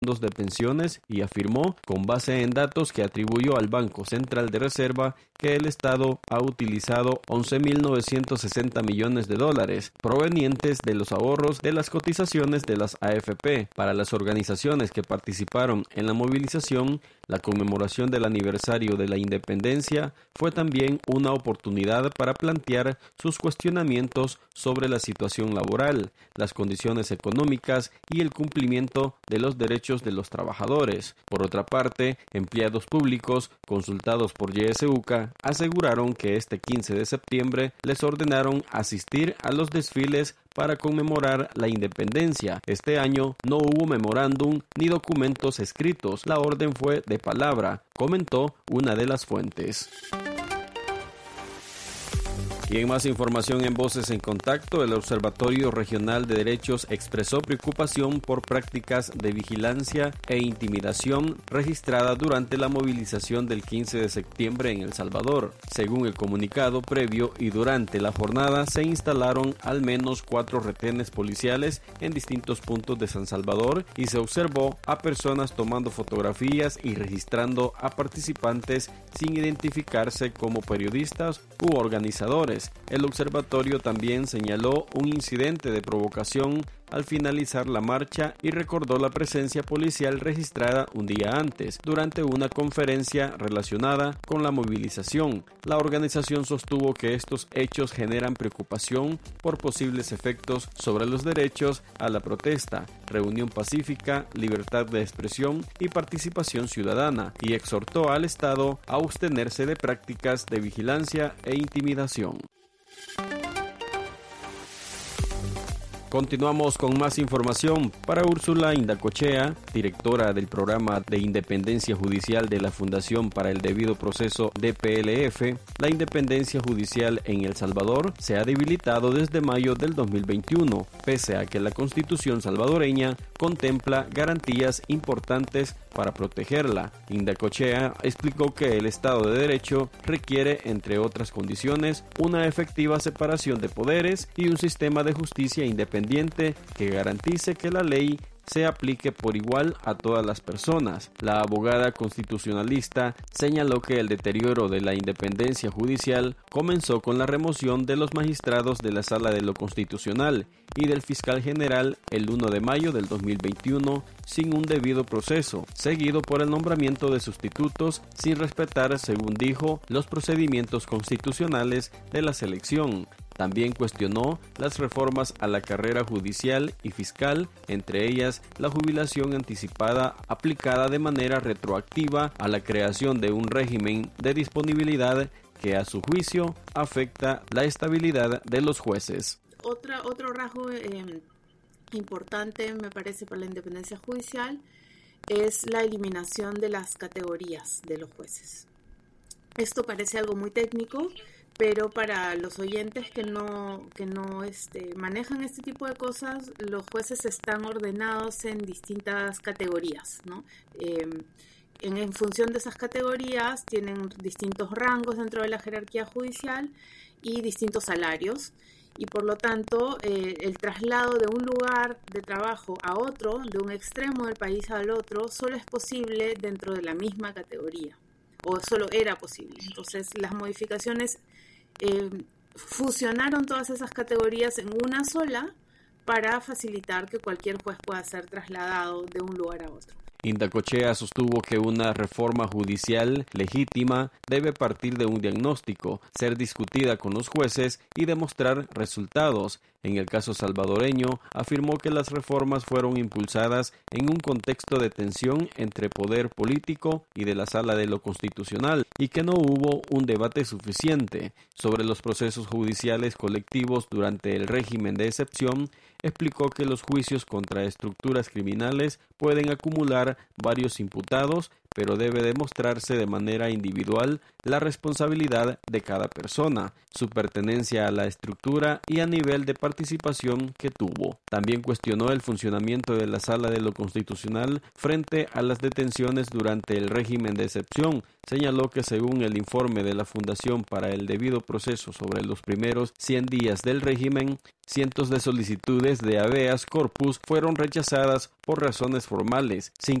de pensiones y afirmó, con base en datos que atribuyó al Banco Central de Reserva, que el Estado ha utilizado 11.960 millones de dólares provenientes de los ahorros de las cotizaciones de las AFP. Para las organizaciones que participaron en la movilización, la conmemoración del aniversario de la independencia fue también una oportunidad para plantear sus cuestionamientos sobre la situación laboral, las condiciones económicas y el cumplimiento de los derechos de los trabajadores. Por otra parte, empleados públicos consultados por YSUCA aseguraron que este 15 de septiembre les ordenaron asistir a los desfiles para conmemorar la independencia. Este año no hubo memorándum ni documentos escritos, la orden fue de palabra, comentó una de las fuentes. Y en más información en Voces en Contacto, el Observatorio Regional de Derechos expresó preocupación por prácticas de vigilancia e intimidación registrada durante la movilización del 15 de septiembre en El Salvador. Según el comunicado previo y durante la jornada, se instalaron al menos 4 retenes policiales en distintos puntos de San Salvador y se observó a personas tomando fotografías y registrando a participantes sin identificarse como periodistas u organizadores. El observatorio también señaló un incidente de provocación al finalizar la marcha y recordó la presencia policial registrada un día antes, durante una conferencia relacionada con la movilización. La organización sostuvo que estos hechos generan preocupación por posibles efectos sobre los derechos a la protesta, reunión pacífica, libertad de expresión y participación ciudadana, y exhortó al Estado a abstenerse de prácticas de vigilancia e intimidación. Continuamos con más información. Para Úrsula Indacochea, directora del programa de independencia judicial de la Fundación para el Debido Proceso DPLF, la independencia judicial en El Salvador se ha debilitado desde mayo del 2021, pese a que la Constitución salvadoreña contempla garantías importantes para protegerla. Indacochea explicó que el Estado de Derecho requiere, entre otras condiciones, una efectiva separación de poderes y un sistema de justicia independiente que garantice que la ley se aplique por igual a todas las personas. La abogada constitucionalista señaló que el deterioro de la independencia judicial comenzó con la remoción de los magistrados de la Sala de lo Constitucional y del fiscal general el 1 de mayo del 2021 sin un debido proceso, seguido por el nombramiento de sustitutos sin respetar, según dijo, los procedimientos constitucionales de la selección. También cuestionó las reformas a la carrera judicial y fiscal, entre ellas la jubilación anticipada aplicada de manera retroactiva a la creación de un régimen de disponibilidad que a su juicio afecta la estabilidad de los jueces. Otro rasgo importante, me parece, para la independencia judicial es la eliminación de las categorías de los jueces. Esto parece algo muy técnico, pero para los oyentes que no manejan este tipo de cosas, los jueces están ordenados en distintas categorías, ¿no? En función de esas categorías tienen distintos rangos dentro de la jerarquía judicial y distintos salarios, y por lo tanto el traslado de un lugar de trabajo a otro, de un extremo del país al otro, solo es posible dentro de la misma categoría, o solo era posible. Entonces las modificaciones fusionaron todas esas categorías en una sola para facilitar que cualquier juez pueda ser trasladado de un lugar a otro. Indacochea sostuvo que una reforma judicial legítima debe partir de un diagnóstico, ser discutida con los jueces y demostrar resultados. En el caso salvadoreño, afirmó que las reformas fueron impulsadas en un contexto de tensión entre poder político y de la Sala de lo Constitucional y que no hubo un debate suficiente sobre los procesos judiciales colectivos durante el régimen de excepción. Explicó que los juicios contra estructuras criminales pueden acumular varios imputados, pero debe demostrarse de manera individual la responsabilidad de cada persona, su pertenencia a la estructura y a nivel de participación que tuvo. También cuestionó el funcionamiento de la Sala de lo Constitucional frente a las detenciones durante el régimen de excepción. Señaló que según el informe de la Fundación para el Debido Proceso sobre los primeros 100 días del régimen, cientos de solicitudes de habeas corpus fueron rechazadas por razones formales, sin